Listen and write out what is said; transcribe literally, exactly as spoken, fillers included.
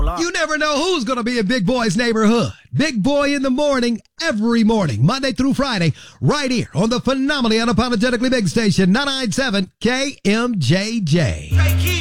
whole lot. You never know who's going to be in Big Boy's neighborhood. Big Boy in the morning, every morning, Monday through Friday, right here on the phenomenally unapologetically big station, nine ninety-seven K M J J.